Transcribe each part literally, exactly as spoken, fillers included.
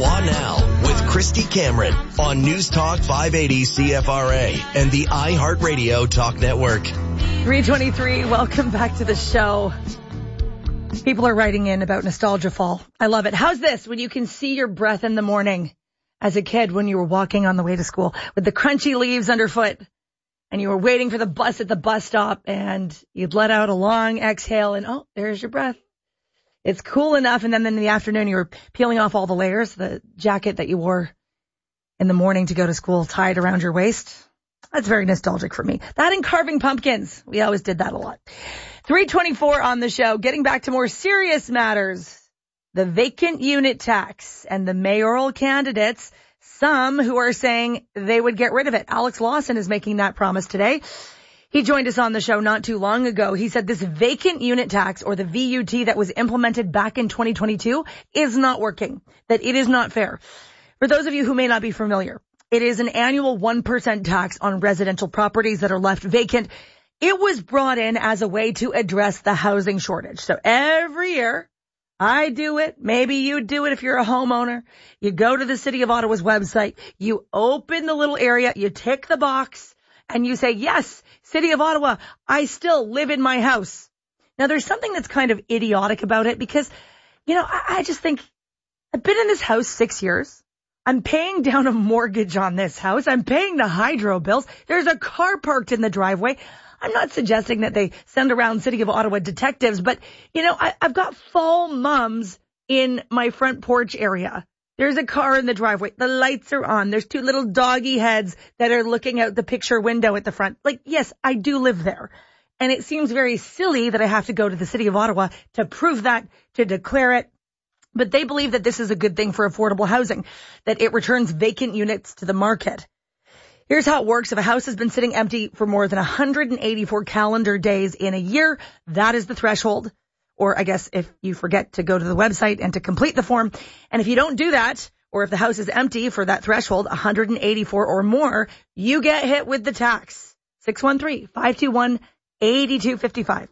Ottawa Now with Christy Cameron on News Talk five eighty C F R A and the iHeartRadio Talk Network. three twenty-three, welcome back to the show. People are writing in about Nostalgia Fall. I love it. How's this when you can see your breath in the morning as a kid when you were walking on the way to school with the crunchy leaves underfoot and you were waiting for the bus at the bus stop and you'd let out a long exhale and oh, there's your breath. It's cool enough. And then in the afternoon, you were peeling off all the layers, the jacket that you wore in the morning to go to school tied around your waist. That's very nostalgic for me. That and carving pumpkins. We always did that a lot. three twenty-four on the show. Getting back to more serious matters. The vacant unit tax and the mayoral candidates. Some who are saying they would get rid of it. Alex Lawson is making that promise today. He joined us on the show not too long ago. He said this vacant unit tax, or the V U T, that was implemented back in twenty twenty-two is not working, that it is not fair. For those of you who may not be familiar, it is an annual one percent tax on residential properties that are left vacant. It was brought in as a way to address the housing shortage. So every year, I do it. Maybe you do it if you're a homeowner. You go to the City of Ottawa's website, you open the little area, you tick the box, and you say, yes, City of Ottawa, I still live in my house. Now, there's something that's kind of idiotic about it because, you know, I, I just think I've been in this house six years. I'm paying down a mortgage on this house. I'm paying the hydro bills. There's a car parked in the driveway. I'm not suggesting that they send around City of Ottawa detectives, but, you know, I, I've got fall mums in my front porch area. There's a car in the driveway. The lights are on. There's two little doggy heads that are looking out the picture window at the front. Like, yes, I do live there. And it seems very silly that I have to go to the City of Ottawa to prove that, to declare it. But they believe that this is a good thing for affordable housing, that it returns vacant units to the market. Here's how it works. If a house has been sitting empty for more than one hundred eighty-four calendar days in a year, that is the threshold. Or I guess if you forget to go to the website and to complete the form. And if you don't do that, or if the house is empty for that threshold, one hundred eighty-four or more, you get hit with the tax. six one three, five two one, eight two five five.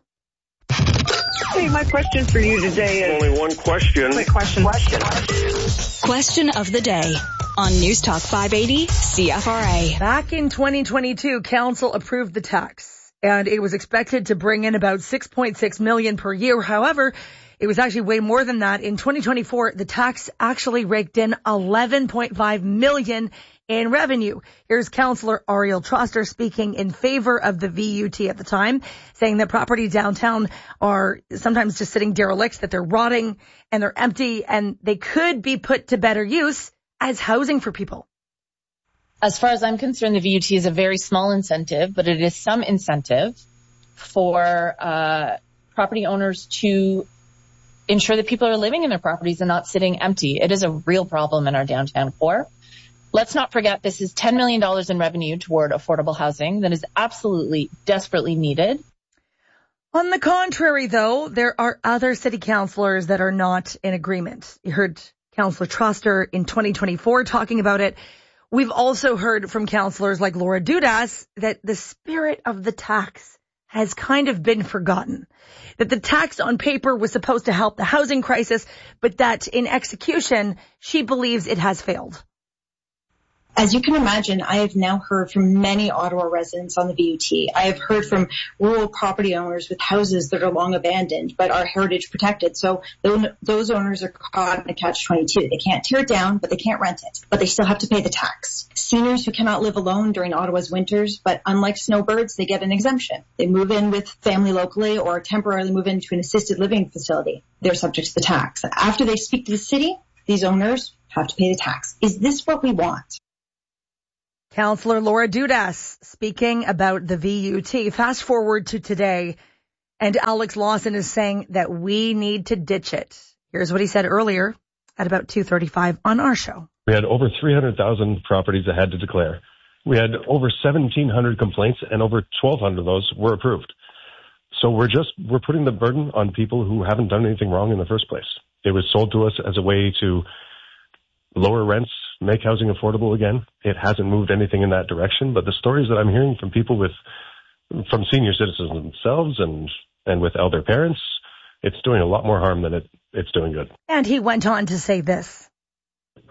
Hey, my question for you today is... Only one question. Quick question. Question. Question of the day on News Talk five eighty C F R A. Back in twenty twenty-two, council approved the tax, and it was expected to bring in about six point six million dollars per year. However, it was actually way more than that. In twenty twenty-four, the tax actually raked in eleven point five million dollars in revenue. Here's Councillor Ariel Troster speaking in favor of the V U T at the time, saying that property downtown are sometimes just sitting derelict, that they're rotting and they're empty, and they could be put to better use as housing for people. As far as I'm concerned, the V U T is a very small incentive, but it is some incentive for uh, property owners to ensure that people are living in their properties and not sitting empty. It is a real problem in our downtown core. Let's not forget this is ten million dollars in revenue toward affordable housing that is absolutely desperately needed. On the contrary, though, there are other city councillors that are not in agreement. You heard Councillor Troster in twenty twenty-four talking about it. We've also heard from councillors like Laura Dudas that the spirit of the tax has kind of been forgotten. That the tax on paper was supposed to help the housing crisis, but that in execution, she believes it has failed. As you can imagine, I have now heard from many Ottawa residents on the V U T. I have heard from rural property owners with houses that are long abandoned but are heritage protected. So those owners are caught in a catch twenty-two. They can't tear it down, but they can't rent it. But they still have to pay the tax. Seniors who cannot live alone during Ottawa's winters, but unlike snowbirds, they get an exemption. They move in with family locally or temporarily move into an assisted living facility. They're subject to the tax. After they speak to the city, these owners have to pay the tax. Is this what we want? Councillor Laura Dudas speaking about the V U T. Fast forward to today, and Alex Lawson is saying that we need to ditch it. Here's what he said earlier at about two thirty-five on our show. We had over three hundred thousand properties that had to declare. We had over seventeen hundred complaints, and over twelve hundred of those were approved. So we're just, we're putting the burden on people who haven't done anything wrong in the first place. It was sold to us as a way to lower rents, make housing affordable again. It hasn't moved anything in that direction, but the stories that I'm hearing from people with, from senior citizens themselves and, and with elder parents, it's doing a lot more harm than it, it's doing good. And he went on to say this.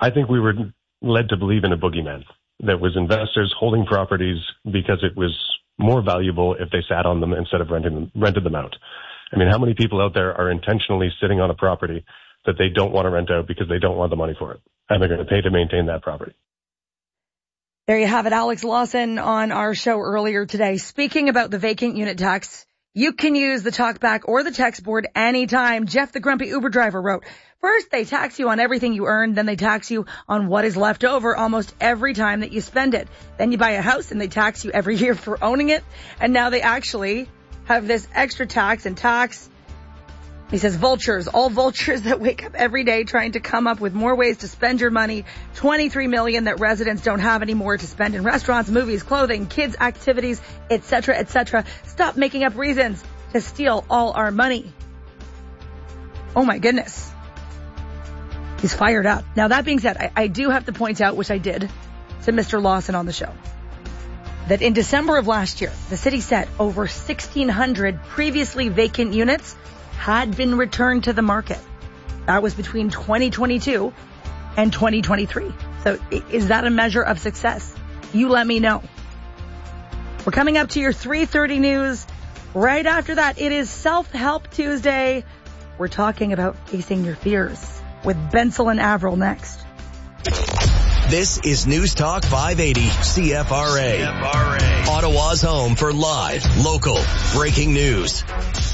I think we were led to believe in a boogeyman that was investors holding properties because it was more valuable if they sat on them instead of renting them, rented them out. I mean, how many people out there are intentionally sitting on a property that they don't want to rent out because they don't want the money for it, and they're going to pay to maintain that property? There you have it. Alex Lawson on our show earlier today. Speaking about the vacant unit tax, you can use the talkback or the text board anytime. Jeff, the grumpy Uber driver, wrote, first they tax you on everything you earn, then they tax you on what is left over almost every time that you spend it. Then you buy a house and they tax you every year for owning it. And now they actually have this extra tax and tax. He says, vultures, all vultures that wake up every day trying to come up with more ways to spend your money. twenty-three million that residents don't have anymore to spend in restaurants, movies, clothing, kids' activities, et cetera, et cetera. Stop making up reasons to steal all our money. Oh my goodness. He's fired up. Now, that being said, I, I do have to point out, which I did to Mister Lawson on the show, that in December of last year, the city said over sixteen hundred previously vacant units had been returned to the market. That was between twenty twenty-two and twenty twenty-three. So is that a measure of success? You let me know. We're coming up to your three thirty news. Right after that, it is Self-Help Tuesday. We're talking about facing your fears with Bensel and Avril next. This is News Talk five eighty C F R A. C F R A. Ottawa's home for live, local, breaking news.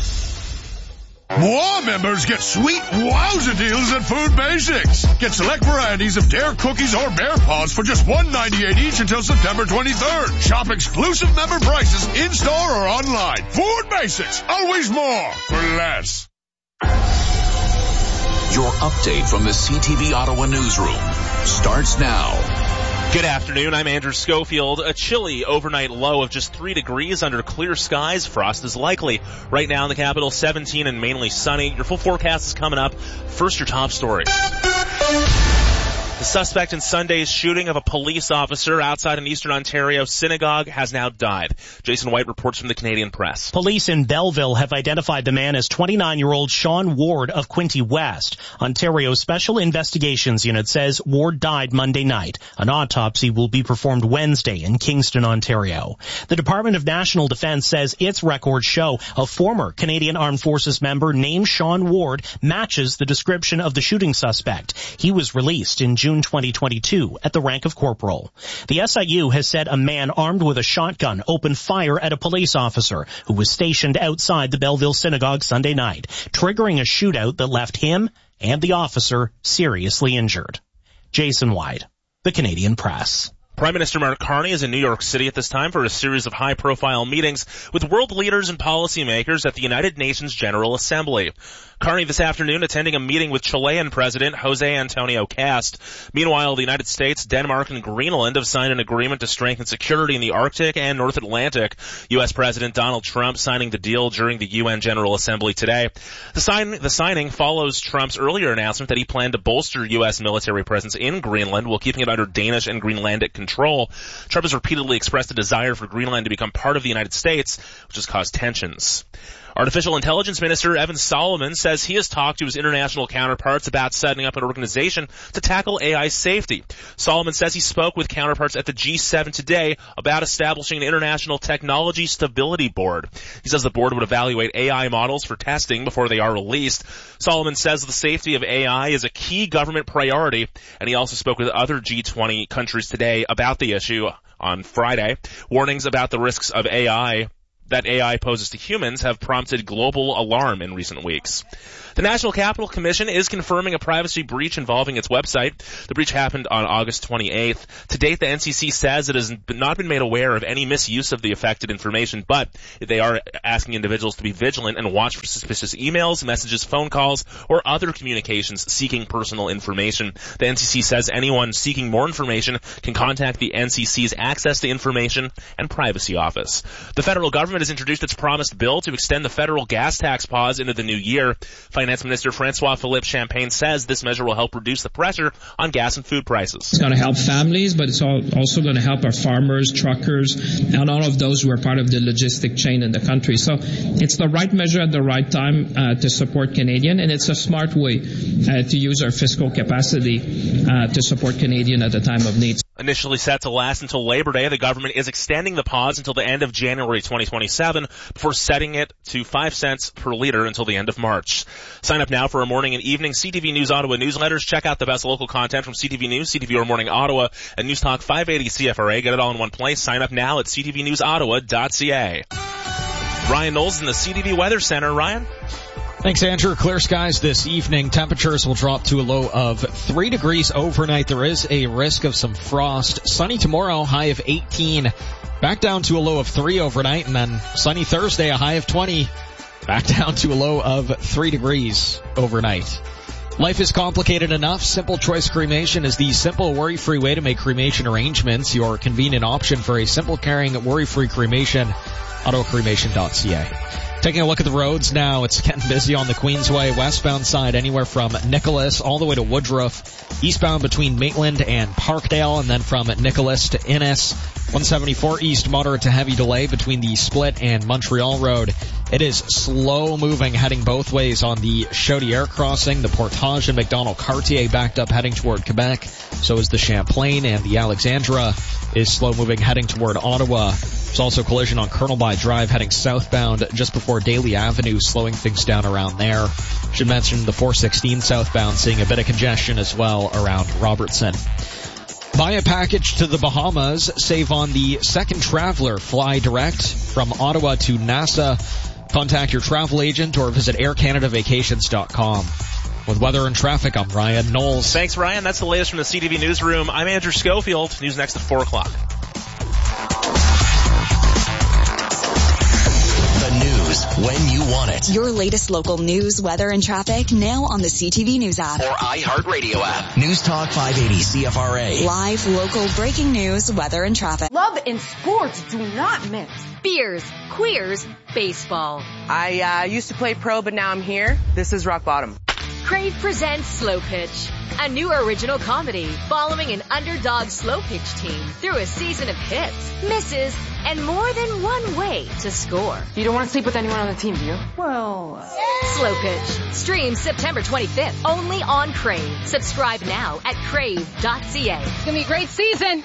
More members get sweet wowza deals at Food Basics. Get select varieties of Dare cookies or Bear Paws for just one dollar and ninety-eight cents each until September twenty-third. Shop exclusive member prices in-store or online. Food Basics, always more for less. Your update from the C T V Ottawa newsroom starts now. Good afternoon, I'm Andrew Schofield. A chilly overnight low of just three degrees under clear skies. Frost is likely. Right now in the capital, seventeen and mainly sunny. Your full forecast is coming up. First, your top story. The suspect in Sunday's shooting of a police officer outside an Eastern Ontario synagogue has now died. Jason White reports from the Canadian Press. Police in Belleville have identified the man as twenty-nine-year-old Sean Ward of Quinte West. Ontario's Special Investigations Unit says Ward died Monday night. An autopsy will be performed Wednesday in Kingston, Ontario. The Department of National Defence says its records show a former Canadian Armed Forces member named Sean Ward matches the description of the shooting suspect. He was released in June twenty twenty-two at the rank of corporal. The S I U has said a man armed with a shotgun opened fire at a police officer who was stationed outside the Belleville synagogue Sunday night, triggering a shootout that left him and the officer seriously injured. Jason White, the Canadian Press. Prime Minister Mark Carney is in New York City at this time for a series of high-profile meetings with world leaders and policymakers at the United Nations General Assembly. Carney this afternoon attending a meeting with Chilean President Jose Antonio Cast. Meanwhile, the United States, Denmark, and Greenland have signed an agreement to strengthen security in the Arctic and North Atlantic. U S President Donald Trump signing the deal during the U N General Assembly today. The, sign, the signing follows Trump's earlier announcement that he planned to bolster U S military presence in Greenland while keeping it under Danish and Greenlandic control. Trump has repeatedly expressed a desire for Greenland to become part of the United States, which has caused tensions. Artificial Intelligence Minister Evan Solomon says he has talked to his international counterparts about setting up an organization to tackle A I safety. Solomon says he spoke with counterparts at the G seven today about establishing an International Technology Stability Board. He says the board would evaluate A I models for testing before they are released. Solomon says the safety of A I is a key government priority, and he also spoke with other G twenty countries today about the issue on Friday. Warnings about the risks of A I that A I poses to humans have prompted global alarm in recent weeks. The National Capital Commission is confirming a privacy breach involving its website. The breach happened on August twenty-eighth. To date, the N C C says it has not been made aware of any misuse of the affected information, but they are asking individuals to be vigilant and watch for suspicious emails, messages, phone calls, or other communications seeking personal information. The N C C says anyone seeking more information can contact the N C C's Access to Information and Privacy Office. The federal government has introduced its promised bill to extend the federal gas tax pause into the new year. Finance Finance Minister Francois-Philippe Champagne says this measure will help reduce the pressure on gas and food prices. It's going to help families, but it's also going to help our farmers, truckers, and all of those who are part of the logistic chain in the country. So it's the right measure at the right time uh, to support Canadian, and it's a smart way uh, to use our fiscal capacity uh, to support Canadian at a time of need. Initially set to last until Labor Day, the government is extending the pause until the end of January twenty twenty-seven before setting it to five cents per liter until the end of March. Sign up now for our morning and evening C T V News Ottawa newsletters. Check out the best local content from C T V News, C T V Our Morning Ottawa, and News Talk five eighty C F R A. Get it all in one place. Sign up now at c t v news ottawa dot c a. Ryan Knowles in the C T V Weather Center. Ryan? Thanks, Andrew. Clear skies this evening. Temperatures will drop to a low of three degrees overnight. There is a risk of some frost. Sunny tomorrow, high of eighteen. Back down to a low of three overnight. And then sunny Thursday, a high of twenty. Back down to a low of three degrees overnight. Life is complicated enough. Simple Choice Cremation is the simple, worry-free way to make cremation arrangements. Your convenient option for a simple, caring, worry-free cremation. Ottawa cremation dot c a. Taking a look at the roads now, it's getting busy on the Queensway westbound side, anywhere from Nicholas all the way to Woodruff, eastbound between Maitland and Parkdale, and then from Nicholas to Innes. one seventy-four east, moderate to heavy delay between the Split and Montreal Road. It is slow moving heading both ways on the Chaudière crossing. The Portage and McDonald Cartier backed up heading toward Quebec. So is the Champlain, and the Alexandra is slow moving heading toward Ottawa. There's also collision on Colonel By Drive heading southbound just before Daly Avenue, slowing things down around there. Should mention the four sixteen southbound seeing a bit of congestion as well around Robertson. Buy a package to the Bahamas, save on the second traveler, fly direct from Ottawa to NASA. Contact your travel agent or visit air canada vacations dot com. With weather and traffic, I'm Ryan Knowles. Thanks, Ryan. That's the latest from the C T V Newsroom. I'm Andrew Schofield. News next at four o'clock. The news when you want it. Your latest local news, weather, and traffic now on the C T V News app. Or iHeartRadio app. News Talk five eighty C F R A. Live, local, breaking news, weather, and traffic. Love and sports do not mix. Beers, queers, baseball. I uh, used to play pro, but now I'm here. This is rock bottom. Crave presents Slow Pitch, a new original comedy following an underdog slow pitch team through a season of hits, misses, and more than one way to score. You don't want to sleep with anyone on the team, do you? Well, uh... Slow Pitch streams September twenty-fifth only on Crave. Subscribe now at crave dot c a. It's gonna be a great season.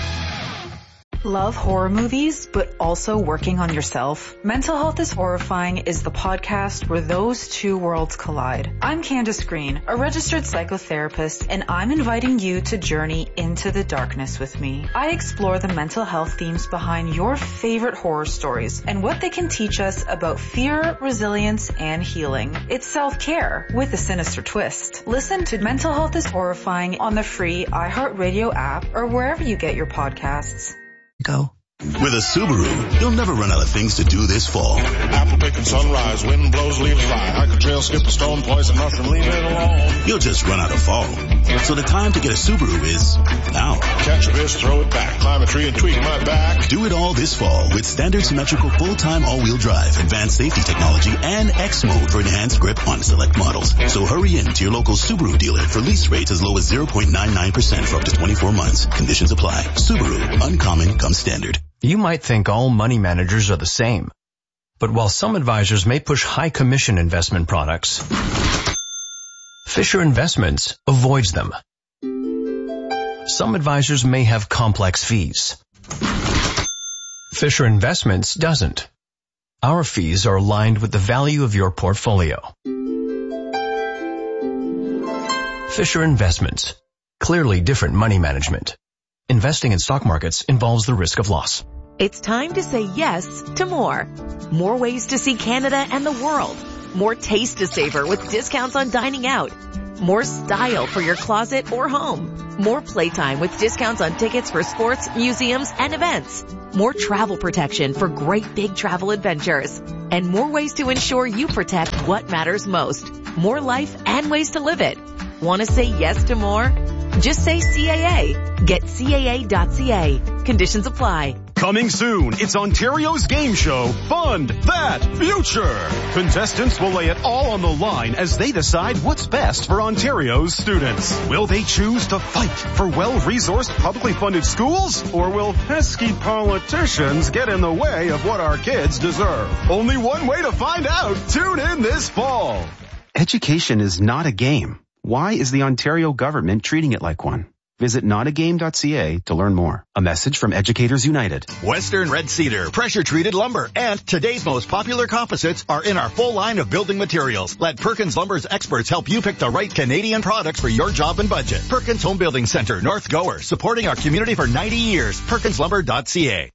Love horror movies, but also working on yourself? Mental Health is Horrifying is the podcast where those two worlds collide. I'm Candace Green, a registered psychotherapist, and I'm inviting you to journey into the darkness with me. I explore the mental health themes behind your favorite horror stories and what they can teach us about fear, resilience, and healing. It's self-care with a sinister twist. Listen to Mental Health is Horrifying on the free iHeartRadio app or wherever you get your podcasts. Go. With a Subaru, you'll never run out of things to do this fall. Apple picking sunrise, wind blows, leaves fly. Hike a trail, skip a stone, poison mushroom, leave it alone. You'll just run out of fall. So the time to get a Subaru is now. Catch a fish, throw it back, climb a tree and tweak my back. Do it all this fall with standard symmetrical full-time all-wheel drive, advanced safety technology, and X mode for enhanced grip on select models. So hurry in to your local Subaru dealer for lease rates as low as zero point nine nine percent for up to twenty-four months. Conditions apply. Subaru, uncommon comes standard. You might think all money managers are the same. But while some advisors may push high commission investment products, Fisher Investments avoids them. Some advisors may have complex fees. Fisher Investments doesn't. Our fees are aligned with the value of your portfolio. Fisher Investments. Clearly different money management. Investing in stock markets involves the risk of loss. It's time to say yes to more. More ways to see Canada and the world. More taste to savor with discounts on dining out. More style for your closet or home. More playtime with discounts on tickets for sports, museums, and events. More travel protection for great big travel adventures. And more ways to ensure you protect what matters most. More life and ways to live it. Want to say yes to more? Just say C A A. Get C A A dot C A. Conditions apply. Coming soon, it's Ontario's game show, Fund That Future. Contestants will lay it all on the line as they decide what's best for Ontario's students. Will they choose to fight for well-resourced, publicly funded schools? Or will pesky politicians get in the way of what our kids deserve? Only one way to find out. Tune in this fall. Education is not a game. Why is the Ontario government treating it like one? Visit not a game dot c a to learn more. A message from Educators United. Western Red Cedar, pressure-treated lumber, and today's most popular composites are in our full line of building materials. Let Perkins Lumber's experts help you pick the right Canadian products for your job and budget. Perkins Home Building Center, North Gower, supporting our community for ninety years. perkins lumber dot c a.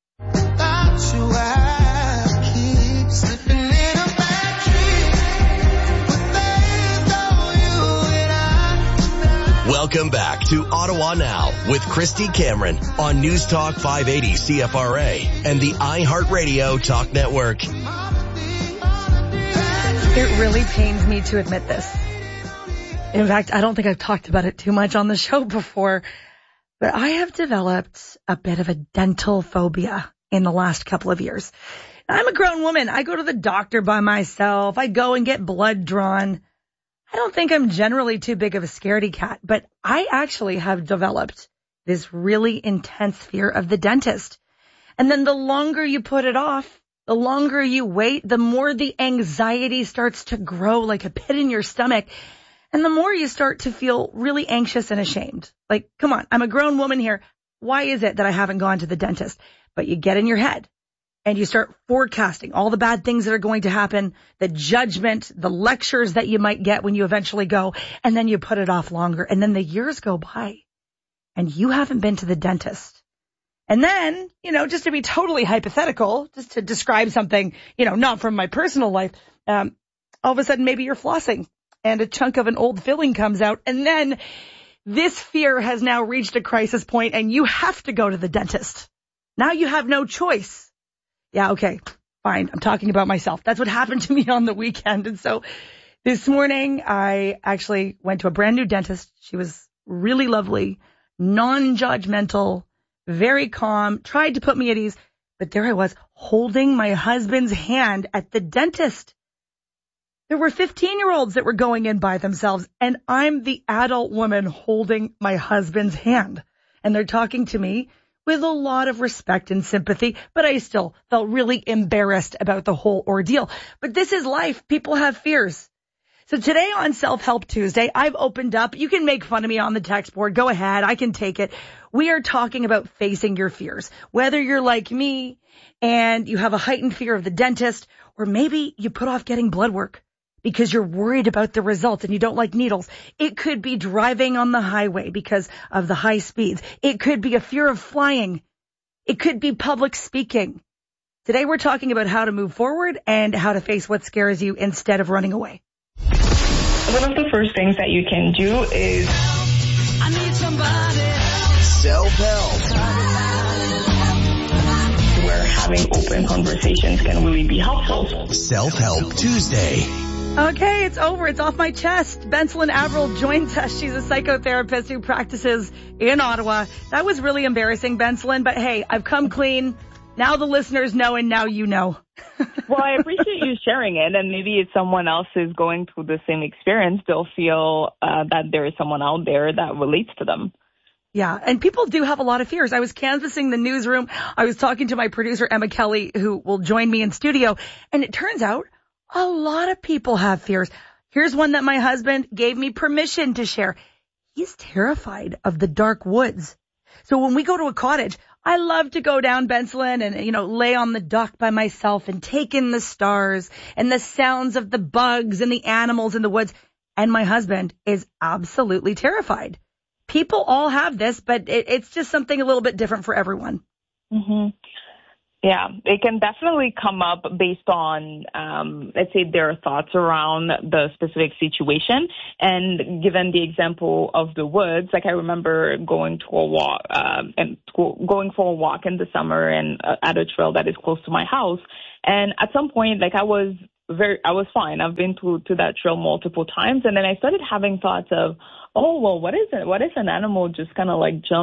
Welcome back to Ottawa Now with Christy Cameron on News Talk five eighty C F R A and the iHeartRadio Talk Network. It really pains me to admit this. In fact, I don't think I've talked about it too much on the show before, but I have developed a bit of a dental phobia in the last couple of years. I'm a grown woman. I go to the doctor by myself. I go and get blood drawn. I don't think I'm generally too big of a scaredy cat, but I actually have developed this really intense fear of the dentist. And then the longer you put it off, the longer you wait, the more the anxiety starts to grow like a pit in your stomach. And the more you start to feel really anxious and ashamed. Like, come on, I'm a grown woman here. Why is it that I haven't gone to the dentist? But you get in your head. And you start forecasting all the bad things that are going to happen, the judgment, the lectures that you might get when you eventually go, and then you put it off longer. And then the years go by, and you haven't been to the dentist. And then, you know, just to be totally hypothetical, just to describe something, you know, not from my personal life, um, all of a sudden maybe you're flossing, and a chunk of an old filling comes out, and then this fear has now reached a crisis point, and you have to go to the dentist. Now you have no choice. Yeah, okay, fine. I'm talking about myself. That's what happened to me on the weekend. And so this morning, I actually went to a brand new dentist. She was really lovely, non-judgmental, very calm, tried to put me at ease. But there I was holding my husband's hand at the dentist. There were fifteen-year-olds that were going in by themselves, and I'm the adult woman holding my husband's hand. And they're talking to me with a lot of respect and sympathy, but I still felt really embarrassed about the whole ordeal. But this is life. People have fears. So today on Self-Help Tuesday, I've opened up. You can make fun of me on the text board. Go ahead. I can take it. We are talking about facing your fears. Whether you're like me and you have a heightened fear of the dentist, or maybe you put off getting blood work because you're worried about the results and you don't like needles. It could be driving on the highway because of the high speeds. It could be a fear of flying. It could be public speaking. Today we're talking about how to move forward and how to face what scares you instead of running away. One of the first things that you can do is I need somebody. Self-help. Where having open conversations can really be helpful. Self-Help Tuesday. Okay, it's over. It's off my chest. Benselin Averill joins us. She's a psychotherapist who practices in Ottawa. That was really embarrassing, Benselin, but hey, I've come clean. Now the listeners know, and now you know. Well, I appreciate you sharing it, and maybe if someone else is going through the same experience, they'll feel uh, that there is someone out there that relates to them. Yeah, and people do have a lot of fears. I was canvassing the newsroom. I was talking to my producer, Emma Kelly, who will join me in studio, and it turns out a lot of people have fears. Here's one that my husband gave me permission to share. He's terrified of the dark woods. So when we go to a cottage, I love to go down Benselin and, you know, lay on the dock by myself and take in the stars and the sounds of the bugs and the animals in the woods. And my husband is absolutely terrified. People all have this, but it, it's just something a little bit different for everyone. Mm-hmm. Yeah, it can definitely come up based on, um, let's say, their thoughts around the specific situation. And given the example of the woods, like I remember going to a walk, uh, and going for a walk in the summer and uh, at a trail that is close to my house. And at some point, like I was very, I was fine. I've been to to that trail multiple times, and then I started having thoughts of, oh well, what is it? What if an animal just kind of like jumps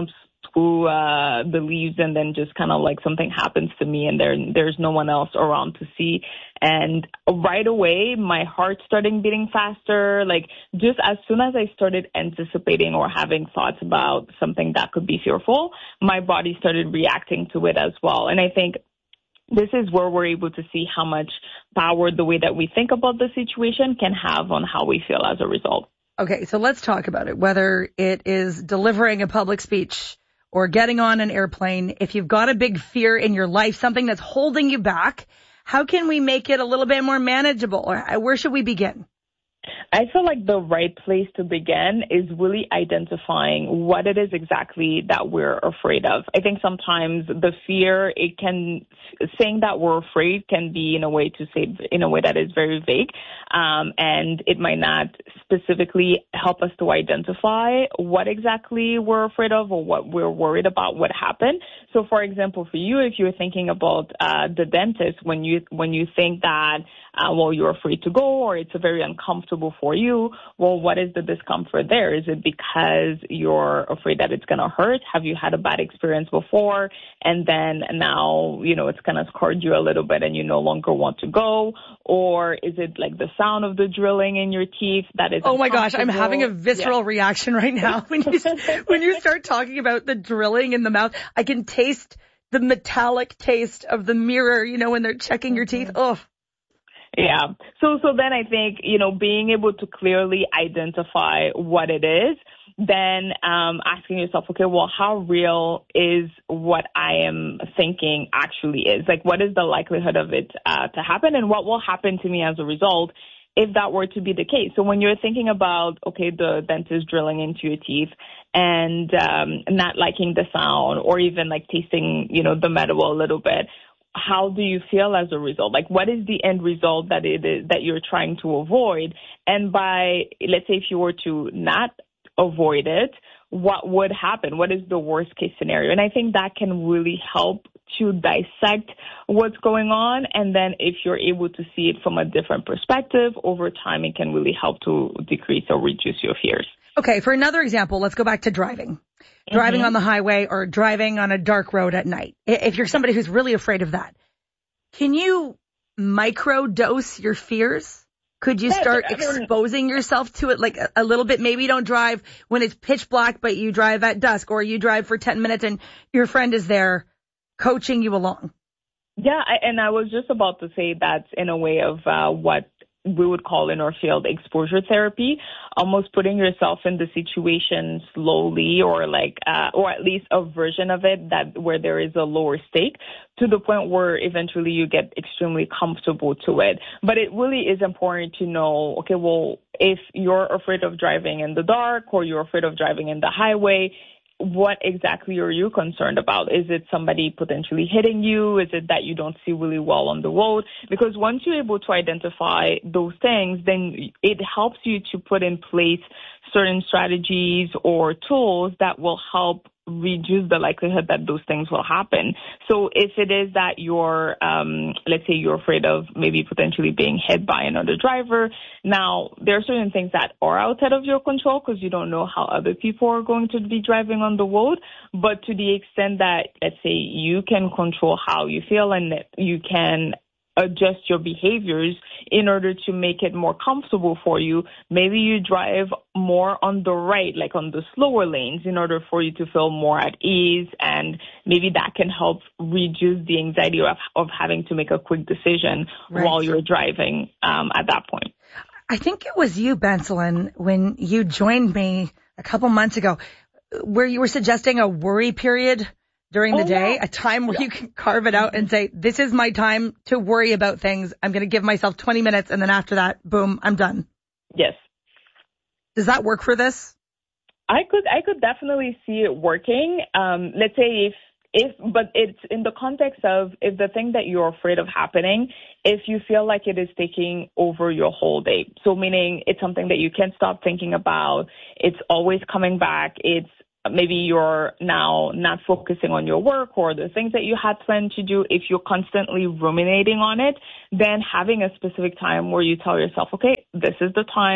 who uh, believes and then just kind of like something happens to me and there there's no one else around to see. And right away, my heart started beating faster. Like just as soon as I started anticipating or having thoughts about something that could be fearful, my body started reacting to it as well. And I think this is where we're able to see how much power the way that we think about the situation can have on how we feel as a result. Okay, so let's talk about it, whether it is delivering a public speech or getting on an airplane. If you've got a big fear in your life, something that's holding you back, how can we make it a little bit more manageable? Or where should we begin? I feel like the right place to begin is really identifying what it is exactly that we're afraid of. I think sometimes the fear, it can, saying that we're afraid can be in a way to say, in a way that is very vague. Um, and it might not specifically help us to identify what exactly we're afraid of or what we're worried about what happened. So for example, for you, if you're thinking about, uh, the dentist, when you, when you think that, uh, well, you're afraid to go or it's a very uncomfortable for you, well, what is the discomfort there? Is it because you're afraid that it's going to hurt? Have you had a bad experience before? And then now, you know, it's kind of scarred you a little bit and you no longer want to go? Or is it like the sound of the drilling in your teeth that is Oh my gosh, I'm having a visceral yeah. reaction right now. When you, when you start talking about the drilling in the mouth, I can taste the metallic taste of the mirror, you know, when they're checking your teeth. Oh. Yeah. So, so then I think, you know, being able to clearly identify what it is, then um, asking yourself, okay, well, how real is what I am thinking actually is? Like, what is the likelihood of it uh, to happen and what will happen to me as a result if that were to be the case? So when you're thinking about, okay, the dentist drilling into your teeth and um, not liking the sound or even like tasting, you know, the metal a little bit, how do you feel as a result? Like, what is the end result that it is that you're trying to avoid? And by, let's say, if you were to not avoid it, what would happen? What is the worst case scenario? And I think that can really help to dissect what's going on. And then if you're able to see it from a different perspective over time, it can really help to decrease or reduce your fears. Okay, for another example, let's go back to driving. Driving mm-hmm. on the highway or driving on a dark road at night. If you're somebody who's really afraid of that, can you microdose your fears? Could you start exposing yourself to it like a, a little bit? Maybe you don't drive when it's pitch black, but you drive at dusk, or you drive for ten minutes and your friend is there coaching you along. Yeah, I, and I was just about to say that's in a way of uh, what we would call in our field exposure therapy, almost putting yourself in the situation slowly or like, uh, or at least a version of it that where there is a lower stake to the point where eventually you get extremely comfortable to it. But it really is important to know, okay, well, if you're afraid of driving in the dark or you're afraid of driving in the highway, what exactly are you concerned about? Is it somebody potentially hitting you? Is it that you don't see really well on the road? Because once you're able to identify those things, then it helps you to put in place certain strategies or tools that will help reduce the likelihood that those things will happen. So if it is that you're, um, let's say you're afraid of maybe potentially being hit by another driver, now there are certain things that are outside of your control because you don't know how other people are going to be driving on the road. But to the extent that, let's say, you can control how you feel and that you can adjust your behaviors in order to make it more comfortable for you. Maybe you drive more on the right, like on the slower lanes, in order for you to feel more at ease, and maybe that can help reduce the anxiety of, of having to make a quick decision right. while you're driving um, at that point. I think it was you, Benselin, when you joined me a couple months ago, where you were suggesting a worry period during the oh, day, yeah. a time where yeah. you can carve it out and say, this is my time to worry about things. I'm going to give myself twenty minutes, and then after that, boom, I'm done. Yes. Does that work for this? I could, I could definitely see it working. Um, let's say if, if, but it's in the context of if the thing that you're afraid of happening, if you feel like it is taking over your whole day. So meaning it's something that you can't stop thinking about. It's always coming back. It's, maybe you're now not focusing on your work or the things that you had planned to do. If you're constantly ruminating on it, then having a specific time where you tell yourself, okay, this is the time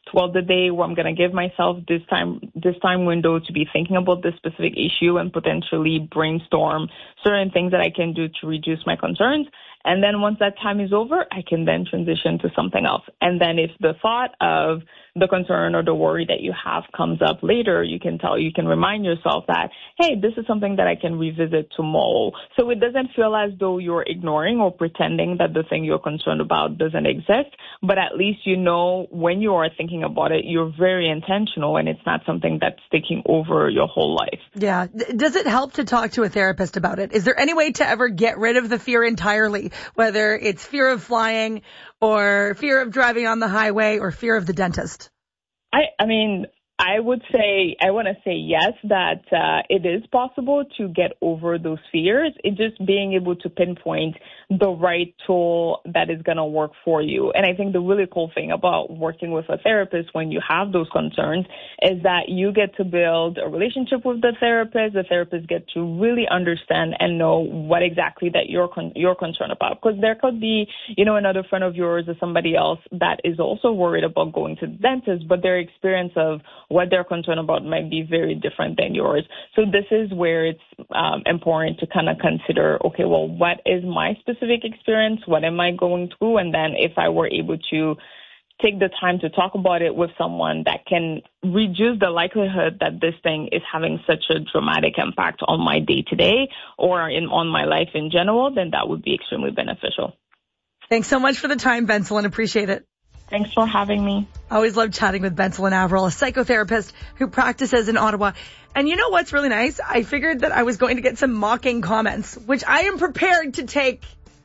throughout the day where I'm going to give myself this time, this time window to be thinking about this specific issue and potentially brainstorm certain things that I can do to reduce my concerns. And then once that time is over, I can then transition to something else. And then if the thought of the concern or the worry that you have comes up later, you can tell, you can remind yourself that, hey, this is something that I can revisit tomorrow. So it doesn't feel as though you're ignoring or pretending that the thing you're concerned about doesn't exist, but at least you know when you are thinking about it, you're very intentional and it's not something that's taking over your whole life. Yeah. Does it help to talk to a therapist about it? Is there any way to ever get rid of the fear entirely, whether it's fear of flying or fear of driving on the highway or fear of the dentist? I, I mean, I would say, I want to say yes, that uh, it is possible to get over those fears. It's just being able to pinpoint the right tool that is going to work for you. And I think the really cool thing about working with a therapist when you have those concerns is that you get to build a relationship with the therapist. The therapist gets to really understand and know what exactly that you're con- you're concerned about. Because there could be, you know, another friend of yours or somebody else that is also worried about going to the dentist, but their experience of what they're concerned about might be very different than yours. So this is where it's um, important to kind of consider, okay, well, what is my specific experience? What am I going through? And then if I were able to take the time to talk about it with someone that can reduce the likelihood that this thing is having such a dramatic impact on my day-to-day or in on my life in general, then that would be extremely beneficial. Thanks so much for the time, Benselin. Appreciate it. Thanks for having me. I always love chatting with Benselin Averill, a psychotherapist who practices in Ottawa. And you know what's really nice? I figured that I was going to get some mocking comments, which I am prepared to take.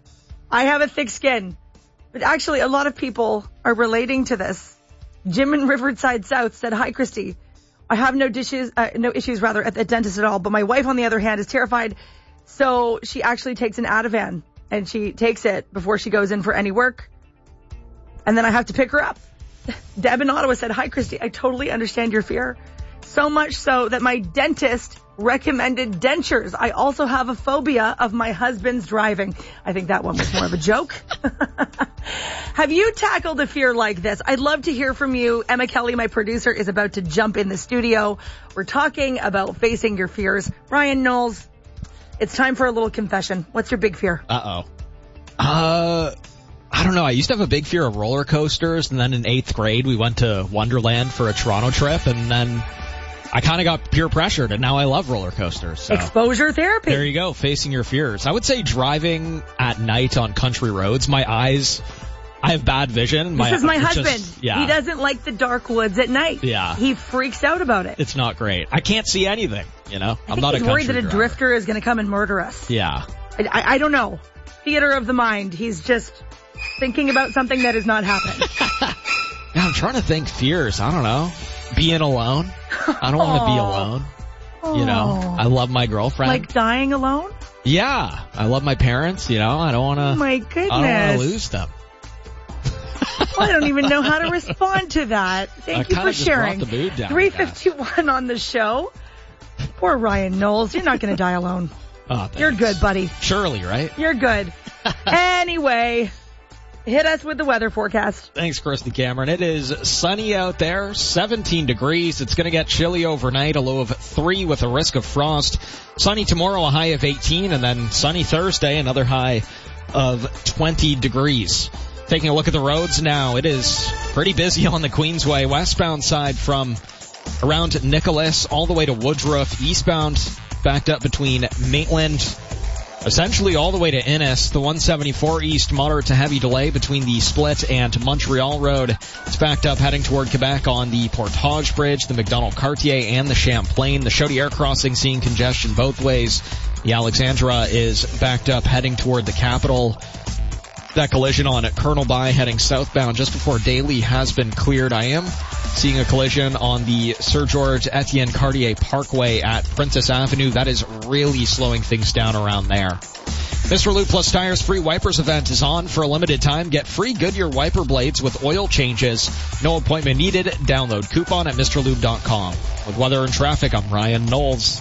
I have a thick skin. But actually, a lot of people are relating to this. Jim in Riverside South said, "Hi, Christy. I have no dishes, uh, no issues rather at the dentist at all. But my wife, on the other hand, is terrified. So she actually takes an Ativan and she takes it before she goes in for any work. And then I have to pick her up." Deb in Ottawa said, "Hi, Christy. I totally understand your fear. So much so that my dentist recommended dentures. I also have a phobia of my husband's driving." I think that one was more of a joke. Have you tackled a fear like this? I'd love to hear from you. Emma Kelly, my producer, is about to jump in the studio. We're talking about facing your fears. Ryan Knowles, it's time for a little confession. What's your big fear? Uh-oh. Uh... I don't know. I used to have a big fear of roller coasters, and then in eighth grade we went to Wonderland for a Toronto trip, and then I kind of got peer pressured, and now I love roller coasters. So. Exposure therapy. There you go, facing your fears. I would say driving at night on country roads, my eyes, I have bad vision. This my, is my husband. Just, yeah. He doesn't like the dark woods at night. Yeah. He freaks out about it. It's not great. I can't see anything, you know? I I'm not a country he's worried that a driver. drifter is going to come and murder us. Yeah. I, I, I don't know. Theater of the mind. He's just thinking about something that has not happened. Yeah, I'm trying to think fears. I don't know. Being alone. I don't want to be alone. Aww. You know, I love my girlfriend. Like dying alone? Yeah. I love my parents, you know. I don't want to. Oh my goodness. I don't want to lose them. Well, I don't even know how to respond to that. Thank I you for just sharing. brought the mood down three fifty-one on the show. Poor Ryan Knowles. You're not going to die alone. Oh, You're good, buddy. Shirley, right? You're good. Anyway, hit us with the weather forecast. Thanks, Christy Cameron. It is sunny out there, seventeen degrees. It's going to get chilly overnight, a low of three with a risk of frost. Sunny tomorrow, a high of eighteen, and then sunny Thursday, another high of twenty degrees. Taking a look at the roads now, it is pretty busy on the Queensway westbound side from around Nicholas all the way to Woodruff, eastbound backed up between Maitland, essentially all the way to Innis. The one seventy-four east, moderate to heavy delay between the Split and Montreal Road. It's backed up heading toward Quebec on the Portage Bridge, the McDonald-Cartier, and the Champlain. The Chaudière crossing seeing congestion both ways. The Alexandra is backed up heading toward the capital. That collision on at Colonel By heading southbound just before Daly has been cleared. I am seeing a collision on the Sir George Etienne Cartier Parkway at Princess Avenue. That is really slowing things down around there. Mister Lube Plus Tires free wipers event is on for a limited time. Get free Goodyear wiper blades with oil changes. No appointment needed. Download coupon at Mr Lube dot com. With weather and traffic, I'm Ryan Knowles.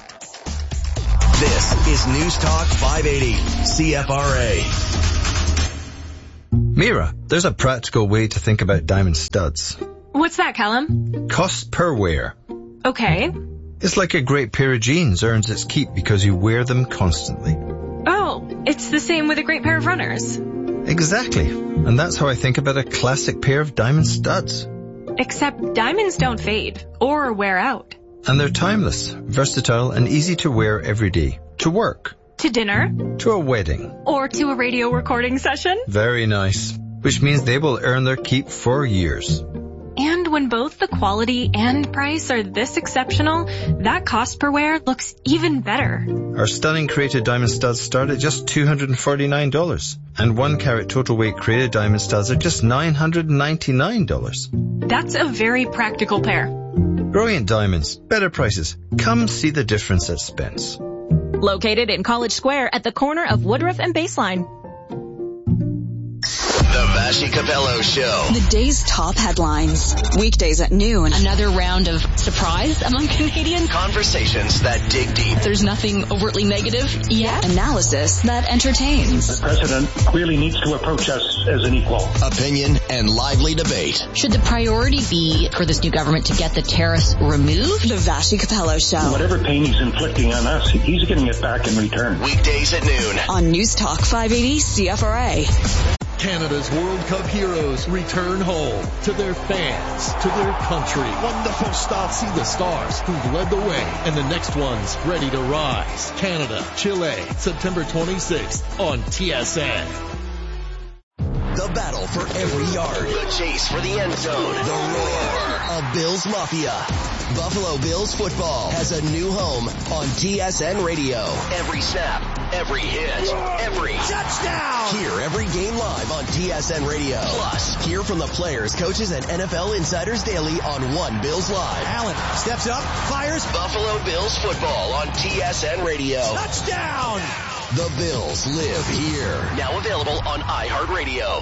This is News Talk five eighty C F R A. Mira, there's a practical way to think about diamond studs. What's that, Callum? Cost per wear. Okay. It's like a great pair of jeans earns its keep because you wear them constantly. Oh, it's the same with a great pair of runners. Exactly. And that's how I think about a classic pair of diamond studs. Except diamonds don't fade or wear out. And they're timeless, versatile, and easy to wear every day. To work. To dinner. To a wedding. Or to a radio recording session. Very nice. Which means they will earn their keep for years. And when both the quality and price are this exceptional, that cost per wear looks even better. Our stunning Created Diamond Studs start at just two hundred forty-nine dollars. And one carat total weight Created Diamond Studs are just nine hundred ninety-nine dollars. That's a very practical pair. Brilliant diamonds, better prices. Come see the difference at Spence. Located in College Square at the corner of Woodruff and Baseline. The Vassy Capello Show. The day's top headlines. Weekdays at noon. Another round of surprise among Canadians. Conversations that dig deep. There's nothing overtly negative yet. Analysis that entertains. The president clearly needs to approach us as an equal. Opinion and lively debate. Should the priority be for this new government to get the tariffs removed? The Vassy Capello Show. Whatever pain he's inflicting on us, he's getting it back in return. Weekdays at noon. On News Talk five eighty C F R A. Canada's World Cup heroes return home to their fans, to their country. Wonderful stuff. See the stars who've led the way and the next ones ready to rise. Canada, Chile, September twenty-sixth on T S N. The battle for every yard. The chase for the end zone. The roar of Bills Mafia. Buffalo Bills football has a new home on T S N Radio. Every snap, every hit, every touchdown. Hear every game live on T S N Radio. Plus, hear from the players, coaches, and N F L insiders daily on One Bills Live. Allen steps up, fires. Buffalo Bills football on T S N Radio. Touchdown. The Bills live here. Now available on iHeartRadio.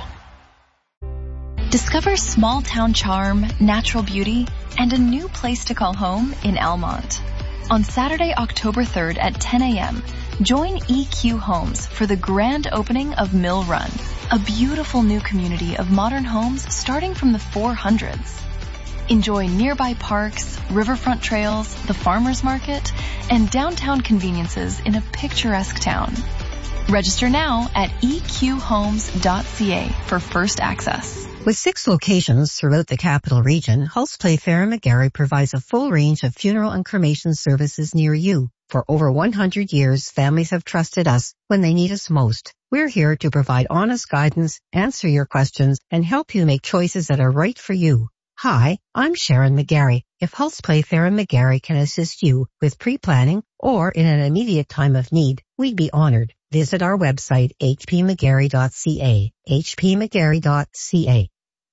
Discover small town charm, natural beauty, and a new place to call home in Almont. On Saturday, October third at ten a.m., join E Q Homes for the grand opening of Mill Run, a beautiful new community of modern homes starting from the four hundreds. Enjoy nearby parks, riverfront trails, the farmers market, and downtown conveniences in a picturesque town. Register now at e q homes dot c a for first access. With six locations throughout the capital region, Hulse Playfair and McGarry provides a full range of funeral and cremation services near you. For over one hundred years, families have trusted us when they need us most. We're here to provide honest guidance, answer your questions, and help you make choices that are right for you. Hi, I'm Sharon McGarry. If Hulse Playfair and McGarry can assist you with pre-planning or in an immediate time of need, we'd be honored. Visit our website, h p mcgarry dot c a, h p mcgarry dot c a.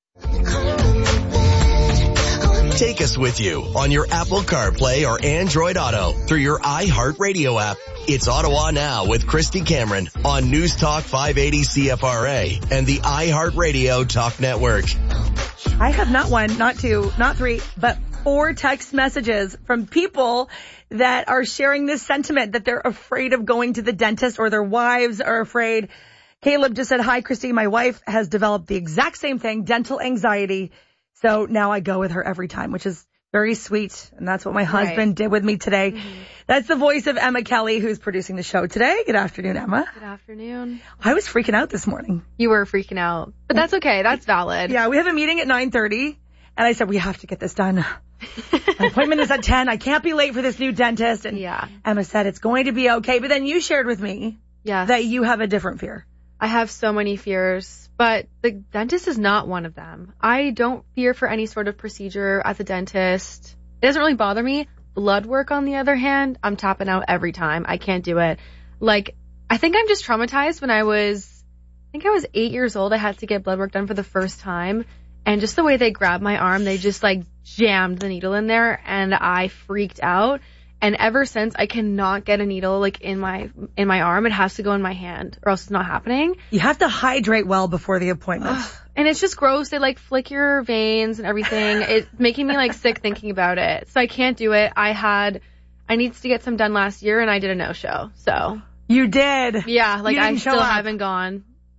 Take us with you on your Apple CarPlay or Android Auto through your iHeartRadio app. It's Ottawa Now with Christy Cameron on News Talk five eighty C F R A and the iHeartRadio Talk Network. I have not one, not two, not three, but four text messages from people that are sharing this sentiment that they're afraid of going to the dentist or their wives are afraid. Caleb just said, hi, Christy. My wife has developed the exact same thing, dental anxiety. So now I go with her every time, which is very sweet. And that's what my husband right. did with me today. Mm-hmm. That's the voice of Emma Kelly, who's producing the show today. Good afternoon, Emma. Good afternoon. I was freaking out this morning. You were freaking out, but that's okay. That's valid. Yeah, we have a meeting at nine thirty and I said, we have to get this done. My appointment is at ten. I can't be late for this new dentist. And yeah. Emma said, it's going to be okay. But then you shared with me yes. that you have a different fear. I have so many fears, but the dentist is not one of them. I don't fear for any sort of procedure at the dentist. It doesn't really bother me. Blood work, on the other hand, I'm tapping out every time. I can't do it. Like, I think I'm just traumatized. When I was, I think I was eight years old, I had to get blood work done for the first time. And just the way they grabbed my arm, they just like jammed the needle in there and I freaked out. And ever since, I cannot get a needle like in my in my arm. It has to go in my hand or else it's not happening. You have to hydrate well before the appointment. And it's just gross. They like flick your veins and everything. It's making me like sick thinking about it. So I can't do it. I had, I needed to get some done last year and I did a no-show. So. You did? Yeah, like I still up. haven't gone.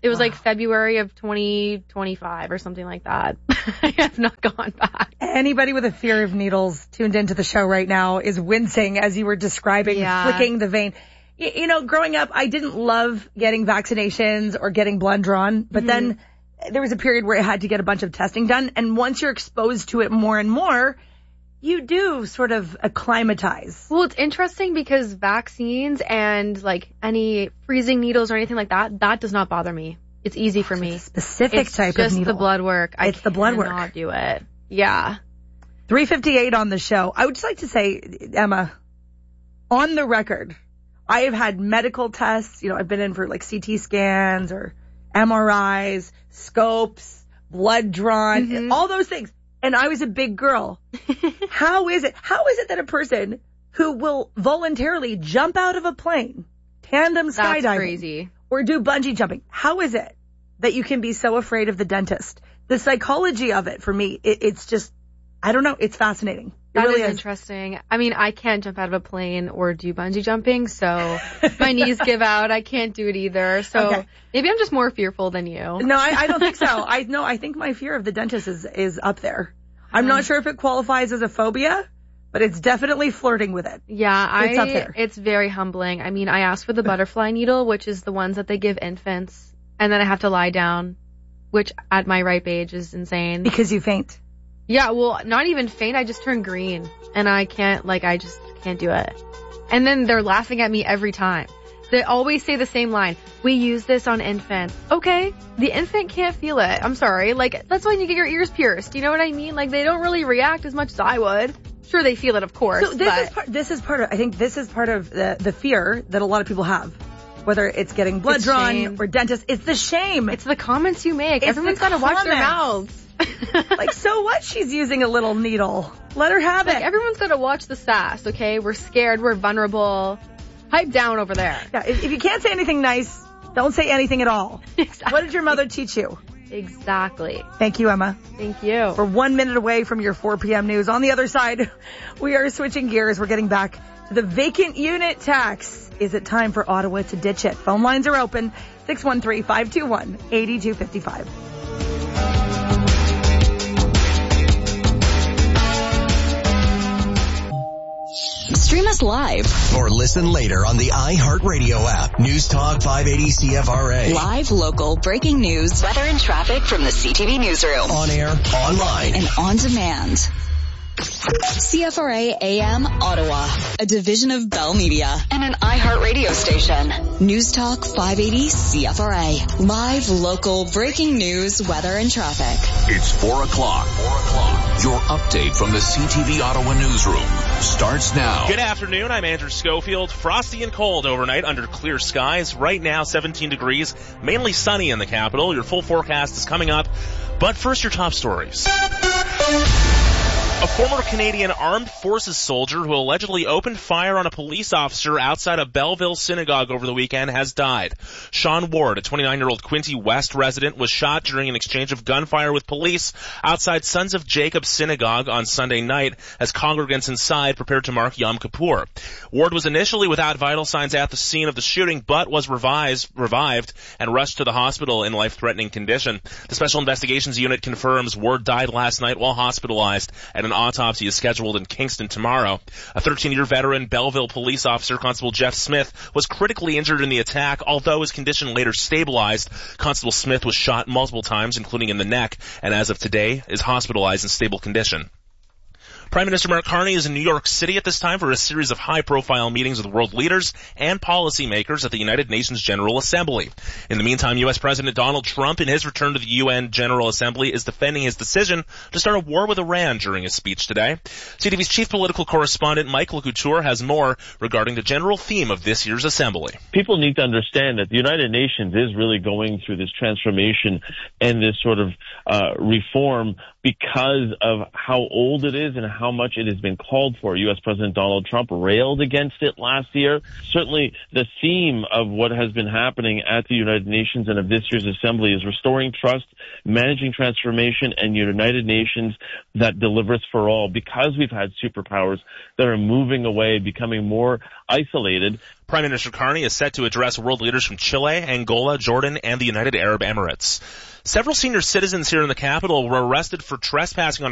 It was wow. like February of twenty twenty-five or something like that. I have not gone back. Anybody with a fear of needles tuned into the show right now is wincing as you were describing yeah. flicking the vein. You, you know, growing up, I didn't love getting vaccinations or getting blood drawn, but mm-hmm. then there was a period where I had to get a bunch of testing done. And once you're exposed to it more and more, you do sort of acclimatize. Well, it's interesting because vaccines and like any freezing needles or anything like that, that does not bother me. It's easy for me. Specific it's type of needle. It's just the blood work. I it's the blood work. I cannot do it. Yeah. three fifty-eight on the show. I would just like to say, Emma, on the record, I have had medical tests. You know, I've been in for like C T scans or M R Is, scopes, blood drawn, mm-hmm. all those things. And I was a big girl. How is it? How is it that a person who will voluntarily jump out of a plane, tandem skydiving, That's crazy. or do bungee jumping, how is it that you can be so afraid of the dentist? The psychology of it, for me, it, it's just, I don't know, it's fascinating. It that really is is interesting. I mean, I can't jump out of a plane or do bungee jumping, so my knees give out. I can't do it either. So okay. maybe I'm just more fearful than you. No, I, I don't think so. I no, I think my fear of the dentist is is up there. I'm um, not sure if it qualifies as a phobia, but it's definitely flirting with it. Yeah, it's I, up there. It's very humbling. I mean, I asked for the butterfly needle, which is the ones that they give infants, and then I have to lie down, which at my ripe age is insane. Because you faint. Yeah, well, not even faint. I just turn green, and I can't, like, I just can't do it. And then they're laughing at me every time. They always say the same line. We use this on infants. Okay, the infant can't feel it. I'm sorry. Like, that's when you get your ears pierced. You know what I mean? Like, they don't really react as much as I would. Sure, they feel it, of course. So this but... is part, this is part of, I think this is part of the, the fear that a lot of people have. Whether it's getting blood it's drawn shame. or dentist, it's the shame. It's the comments you make. It's Everyone's got to watch their mouths. Like, so what? She's using a little needle. Let her have like, it. Everyone's got to watch the sass, okay? We're scared. We're vulnerable. Pipe down over there. Yeah, if, if you can't say anything nice, don't say anything at all. Exactly. What did your mother teach you? Exactly. Thank you, Emma. Thank you. We're one minute away from your four p.m. news. On the other side, we are switching gears. We're getting back to the vacant unit tax. Is it time for Ottawa to ditch it? Phone lines are open. six one three, five two one, eight two five five. Stream us live. Or listen later on the iHeartRadio app. News Talk five eighty C F R A. Live, local, breaking news, weather and traffic from the C T V newsroom. On air, online, and on demand. C F R A A M Ottawa, a division of Bell Media and an iHeartRadio station. News Talk five eighty C F R A. Live, local, breaking news, weather and traffic. It's four o'clock. Four o'clock. Your update from the C T V Ottawa newsroom starts now. Good afternoon. I'm Andrew Schofield. Frosty and cold overnight under clear skies. Right now, seventeen degrees, mainly sunny in the capital. Your full forecast is coming up. But first, your top stories. A former Canadian Armed Forces soldier who allegedly opened fire on a police officer outside a Belleville synagogue over the weekend has died. Sean Ward, a twenty-nine-year-old Quinte West resident, was shot during an exchange of gunfire with police outside Sons of Jacob Synagogue on Sunday night as congregants inside prepared to mark Yom Kippur. Ward was initially without vital signs at the scene of the shooting, but was revised, revived and rushed to the hospital in life-threatening condition. The Special Investigations Unit confirms Ward died last night while hospitalized, and an autopsy is scheduled in Kingston tomorrow. A thirteen-year veteran Belleville police officer, Constable Jeff Smith, was critically injured in the attack, although his condition later stabilized. Constable Smith was shot multiple times, including in the neck, and as of today is hospitalized in stable condition. Prime Minister Mark Carney is in New York City at this time for a series of high-profile meetings with world leaders and policymakers at the United Nations General Assembly. In the meantime, U S President Donald Trump, in his return to the U N General Assembly, is defending his decision to start a war with Iran during his speech today. C T V's chief political correspondent, Michael Couture, has more regarding the general theme of this year's assembly. People need to understand that the United Nations is really going through this transformation and this sort of uh, reform because of how old it is and how how much it has been called for. U S President Donald Trump railed against it last year. Certainly the theme of what has been happening at the United Nations and of this year's assembly is restoring trust, managing transformation, and United Nations that delivers for all, because we've had superpowers that are moving away, becoming more isolated. Prime Minister Carney is set to address world leaders from Chile, Angola, Jordan, and the United Arab Emirates. Several senior citizens here in the capital were arrested for trespassing on